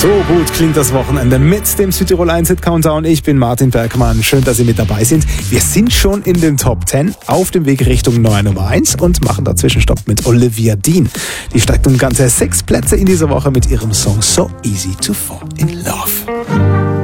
So gut klingt das Wochenende mit dem Südtirol 1 Hit Countdown. Ich bin Martin Bergmann. Schön, dass Sie mit dabei sind. Wir sind schon in den Top 10 auf dem Weg Richtung neue Nummer 1 und machen dazwischen Stopp mit Olivia Dean. Die steigt um ganze 6 Plätze in dieser Woche mit ihrem Song So Easy to Fall in Love.